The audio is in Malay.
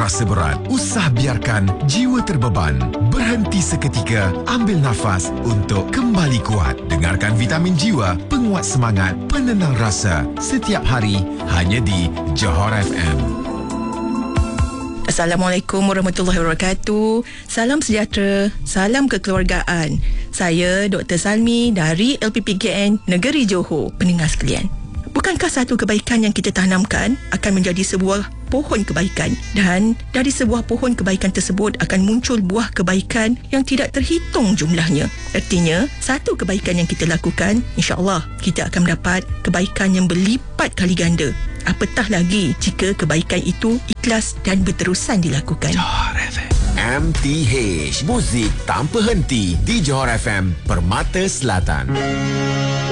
terasa berat, usah biarkan jiwa terbeban. Berhenti seketika, ambil nafas untuk kembali kuat. Dengarkan Vitamin Jiwa, penguat semangat, penenang rasa. Setiap hari, hanya di Johor FM. Assalamualaikum warahmatullahi wabarakatuh. Salam sejahtera, salam kekeluargaan. Saya Dr. Salmi dari LPPKN Negeri Johor. Pendengar sekalian, bukankah satu kebaikan yang kita tanamkan akan menjadi sebuah pohon kebaikan, dan dari sebuah pohon kebaikan tersebut akan muncul buah kebaikan yang tidak terhitung jumlahnya. Artinya, satu kebaikan yang kita lakukan, insya-Allah kita akan mendapat kebaikan yang berlipat kali ganda. Apatah lagi jika kebaikan itu ikhlas dan berterusan dilakukan. Johor FM. MTH, muzik tanpa henti di Johor FM, Permata Selatan.